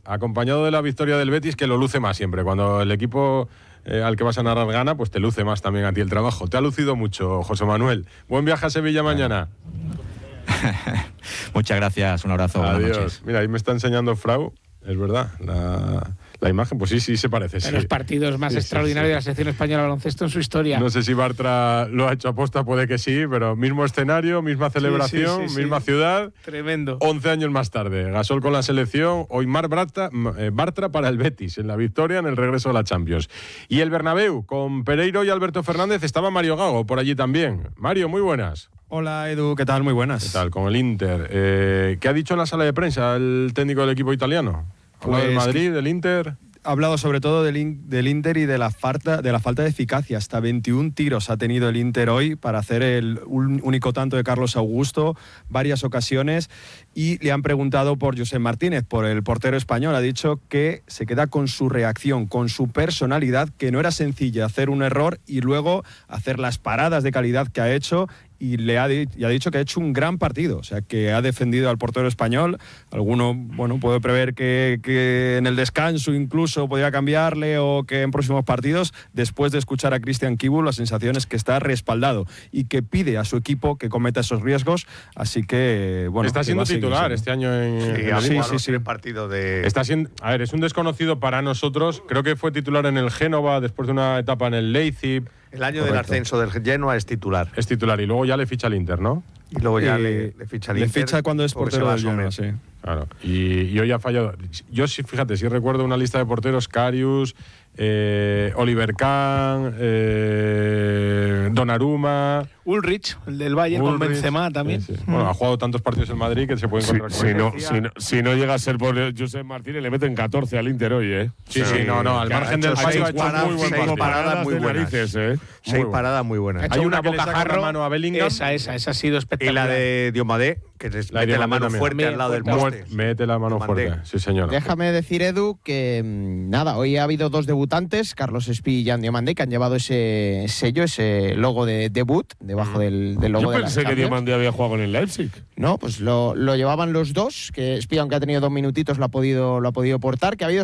acompañado de la victoria del Betis, que lo luce más siempre. Cuando el equipo al que vas a narrar gana, pues te luce más también a ti el trabajo. Te ha lucido mucho, José Manuel. Buen viaje a Sevilla mañana. Muchas gracias, un abrazo. Adiós. Buenas noches. Mira, ahí me está enseñando Frau, es verdad, la imagen, pues sí se parece. De los partidos más extraordinarios de la selección española de baloncesto en su historia. No sé si Bartra lo ha hecho aposta, puede que sí, pero mismo escenario, misma celebración, misma ciudad. Tremendo. 11 años más tarde, Gasol con la selección, hoy Marc Bartra para el Betis, en la victoria, en el regreso a la Champions. Y el Bernabéu, con Pereiro y Alberto Fernández, estaba Mario Gago por allí también. Mario, muy buenas. Hola Edu, ¿qué tal? Muy buenas. ¿Qué tal? Con el Inter. ¿Qué ha dicho en la sala de prensa el técnico del equipo italiano? ¿Ha hablado del Madrid, del Inter? Ha hablado sobre todo del Inter y de la falta de eficacia. Hasta 21 tiros ha tenido el Inter hoy para hacer el único tanto de Carlos Augusto, varias ocasiones, y le han preguntado por Josep Martínez, por el portero español. Ha dicho que se queda con su reacción, con su personalidad, que no era sencilla hacer un error y luego hacer las paradas de calidad que ha hecho. Y ha dicho que ha hecho un gran partido, o sea, que ha defendido al portero español. Alguno, puede prever que en el descanso incluso podría cambiarle o que en próximos partidos, después de escuchar a Cristian Kibu, la sensación es que está respaldado y que pide a su equipo que cometa esos riesgos, así que, está siendo titular este año en el partido de... Está siendo, es un desconocido para nosotros, creo que fue titular en el Génova, después de una etapa en el Leipzig. El año del ascenso del Genoa es titular. Es titular y luego ya le ficha al Inter, ¿no? Y luego ya le ficha al Inter. Le ficha cuando es portero del Genoa, sí. Claro. Y hoy ha fallado. Yo sí, fíjate, sí recuerdo una lista de porteros: Karius, Oliver Kahn, Donnarumma, Ulrich, el del Bayern, con Benzema también. Sí. Bueno, ha jugado tantos partidos en Madrid que se puede encontrar con si no llega a ser por Josep Martínez, le meten 14 al Inter hoy, ¿eh? Sí, al margen del fallo ha hecho muy buen partido. Paradas muy buenas. 6 paradas muy buenas. Hay una que le saca la mano a Bellingham. Esa ha sido espectacular. Y la de Diomadé, que les mete la mano fuerte al lado del poste. Mete la mano fuerte, sí señor. Déjame decir, Edu, que hoy ha habido 2 debutantes, Carlos Espí y Jan Diomandé, que han llevado ese sello, ese logo de debut, debajo del logo de la Champions. Yo pensé que Diomandé había jugado con el Leipzig. No, pues lo llevaban los dos, que Espí, aunque ha tenido 2 minutitos, lo ha podido portar, que ha habido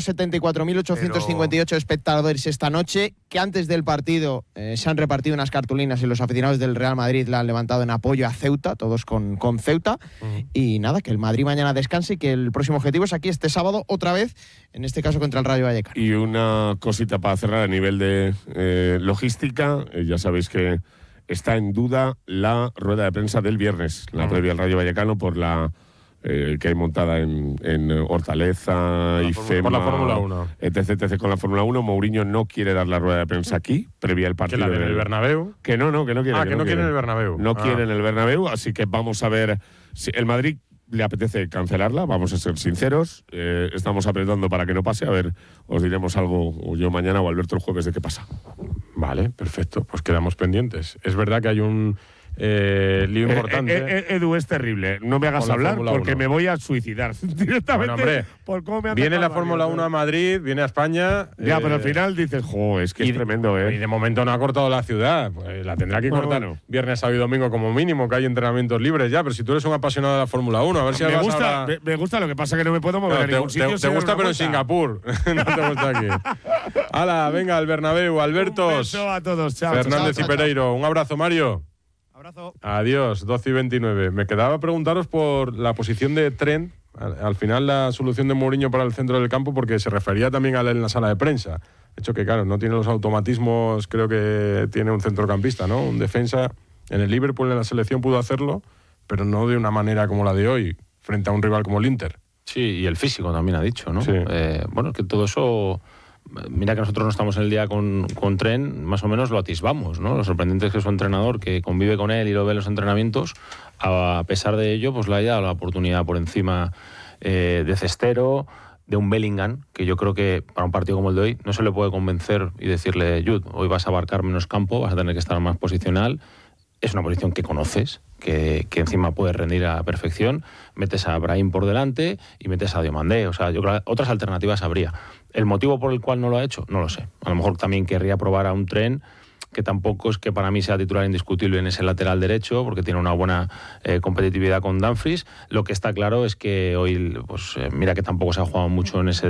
74.858 espectadores esta noche, que antes del partido se han repartido unas cartulinas y los aficionados del Real Madrid la han levantado en apoyo a Ceuta, todos con Ceuta. Y nada, que el Madrid mañana descanse y que el próximo objetivo es aquí este sábado, otra vez, en este caso contra el Rayo Vallecano. Y una cosita para cerrar a nivel de logística, ya sabéis que está en duda la rueda de prensa del viernes, la previa al Rayo Vallecano por la que hay montada en Hortaleza, IFEMA, por la Fórmula 1. etc. Con la Fórmula 1. Mourinho no quiere dar la rueda de prensa aquí, previa al partido. ¿Que la en el Bernabéu? Que no quiere. Que no quiere en el Bernabéu. No quiere en el Bernabéu, así que vamos a ver si el Madrid le apetece cancelarla, vamos a ser sinceros. Estamos apretando para que no pase. A ver, os diremos algo, o yo mañana o Alberto el jueves, de qué pasa. Vale, perfecto, pues quedamos pendientes. Es verdad que hay un lío importante. Edu, es terrible. No me hagas hablar porque me voy a suicidar directamente. Bueno, hombre, por cómo me viene la Fórmula 1 a Madrid, viene a España. Ya, pero al final dices, es que es tremendo, ¿eh? Y de momento no ha cortado la ciudad. Pues la tendrá que cortar viernes, sábado y domingo como mínimo, que hay entrenamientos libres ya. Pero si tú eres un apasionado de la Fórmula 1, a ver si me gusta, lo que pasa que no me puedo mover a ningún sitio. Te gusta, pero en Singapur. No te gusta aquí. Hala, venga, al Bernabéu, Albertos. Un beso a todos, chao. Fernández y Pereiro. Un abrazo, Mario. Abrazo. Adiós, 12:29. Me quedaba preguntaros por la posición de Trent, al final la solución de Mourinho para el centro del campo, porque se refería también a él en la sala de prensa. De hecho que, claro, no tiene los automatismos, creo que tiene un centrocampista, ¿no? Un defensa. En el Liverpool, en la selección, pudo hacerlo, pero no de una manera como la de hoy, frente a un rival como el Inter. Sí, y el físico también ha dicho, ¿no? Sí. Que todo eso... Mira que nosotros no estamos en el día con Trent, más o menos lo atisbamos, ¿no? Lo sorprendente es que su entrenador, que convive con él y lo ve en los entrenamientos, a pesar de ello, pues le haya dado la oportunidad por encima de Cestero, de un Bellingham, que yo creo que para un partido como el de hoy no se le puede convencer y decirle, Jude, hoy vas a abarcar menos campo, vas a tener que estar más posicional. Es una posición que conoces, que encima puedes rendir a la perfección. Metes a Brahim por delante y metes a Diomandé. O sea, yo creo que otras alternativas habría. El motivo por el cual no lo ha hecho, no lo sé. A lo mejor también querría probar a un Trent, que tampoco es que para mí sea titular indiscutible en ese lateral derecho, porque tiene una buena competitividad con Dumfries. Lo que está claro es que hoy, pues mira que tampoco se ha jugado mucho en ese